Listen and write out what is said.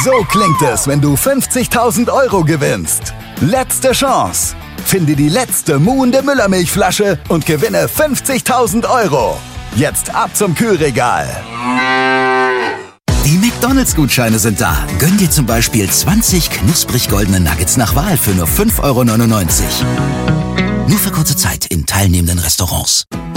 So klingt es, wenn du 50.000 € gewinnst. Letzte Chance. Finde die letzte muhende Müllermilchflasche und gewinne 50.000 €. Jetzt ab zum Kühlregal. Die McDonalds-Gutscheine sind da. Gönn dir zum Beispiel 20 knusprig goldene Nuggets nach Wahl für nur 5,99 €. Nur für kurze Zeit in teilnehmenden Restaurants.